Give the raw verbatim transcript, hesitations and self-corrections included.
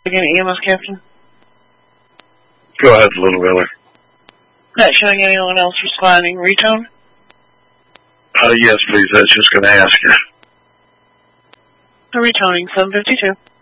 Again, E M S captain. Go ahead, Little Wheeler. Not showing anyone else responding. Retone? Uh, yes, please. I was just going to ask you. The retoning, seven fifty-two.